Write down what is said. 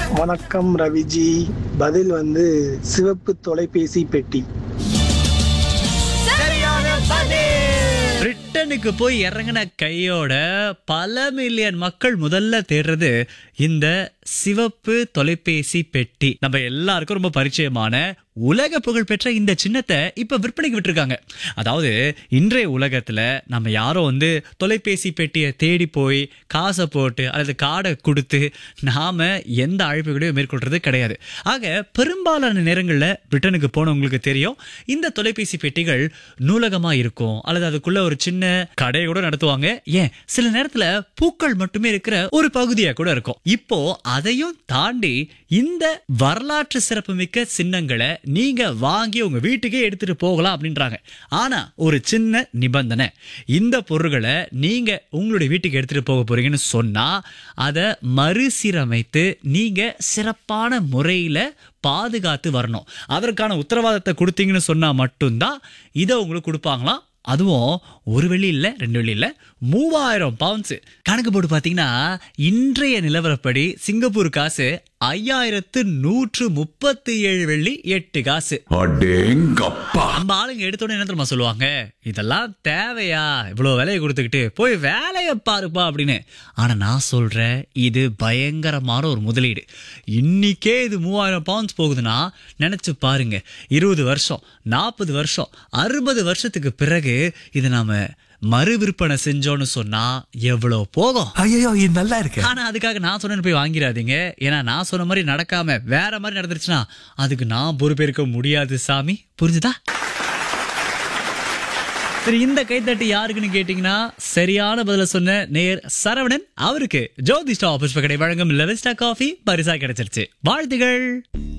வணக்கம் ரவிஜி. பதில் வந்து சிவப்பு தொலைபேசி பெட்டி. பிரிட்டனுக்கு போய் இறங்கின கையோட பல மில்லியன் மக்கள் முதல்ல தேடுறது இந்த சிவப்பு தொலைபேசி பெட்டி. நம்ம எல்லாருக்கும் ரொம்ப பரிச்சயமான உலக புகழ் பெற்ற இந்த சின்னத்தை இப்ப விற்பனைக்கு விட்டுருக்காங்க. அதாவது இன்றைய உலகத்துல நம்ம யாரும் வந்து தொலைபேசி பெட்டியை தேடி போய் காசை போட்டு அல்லது கார்டை கொடுத்து நாம எந்த அழைப்புகளையும் மேற்கொள்றது கிடையாது. ஆக பெரும்பாலான நேரங்கள்ல பிரிட்டனுக்கு போனவங்களுக்கு தெரியும், இந்த தொலைபேசி பெட்டிகள் நூலகமா இருக்கும் அல்லது அதுக்குள்ள ஒரு சின்ன கடையை கூட நடத்துவாங்க. ஏன் சில நேரத்துல பூக்கள் மட்டுமே இருக்கிற ஒரு பகுதியா கூட இருக்கும். இப்போ அதையும் தாண்டி இந்த வரலாற்று சிறப்புமிக்க சின்னங்களை நீங்க வாங்கி உங்க வீட்டுக்கே எடுத்துட்டு போகலாம் அப்படின்றாங்க. ஆனா ஒரு சின்ன நிபந்தனை, இந்த பொருட்களை நீங்க உங்களுடைய வீட்டுக்கு எடுத்துட்டு போக போறீங்கன்னு சொன்னா அதை மறுசீரமைத்து நீங்க சிறப்பான முறையில பாதுகாத்து வரணும். அதற்கான உத்தரவாதத்தை கொடுத்தீங்கன்னு சொன்னா மட்டும்தான் இதை உங்களுக்கு கொடுப்பாங்களாம். அதுவும் ஒரு வெள்ளி இல்ல, 2 வெள்ளி இல்ல, 3000 பவுண்ட்ஸ். கணக்கு போட்டு பாத்தீங்கன்னா இன்றைய நிலவரப்படி சிங்கப்பூர் காசு 5137 வெள்ளி 8 காசு. நம்ம ஆளுங்க எடுத்தோட என்ன தெரியுமா சொல்லுவாங்க, இதெல்லாம் தேவையா இவ்வளவு விலையை கொடுத்துக்கிட்டு போய் வேலையை பாருப்பா அப்படின்னு. ஆனா நான் சொல்றேன், இது பயங்கரமான ஒரு முதலீடு. இன்னைக்கே இது 3000 பவுண்ட்ஸ் போகுதுன்னா நினைச்சு பாருங்க, 20 வருஷம் 40 வருஷம் 60 வருஷத்துக்கு பிறகு இது நாம மறு விற்பனை செஞ்சோன்னு சொன்னா எவ்வளவு போகும். ஐயோ இது நல்லா இருக்கு. ஆனா அதுக்காக நான் சொன்னேன்னு போய் வாங்கிடாதீங்க. ஏன்னா நான் சொன்ன மாதிரி நடக்காம வேற மாதிரி நடந்துருச்சுன்னா அதுக்கு நான் பொறுப்பேற்க முடியாது சாமி, புரிஞ்சுதா? சரி, இந்த கைத்தட்டு யாருக்குன்னு கேட்டீங்கன்னா சரியான பதில சொன்ன நேர் சரவணன். அவருக்கு ஜோதிஷ்டா ஆபீஸ் கடை வழங்கும் லெவஸ்டா காஃபி பரிசா கிடைச்சிருச்சு. வாழ்த்துகள்.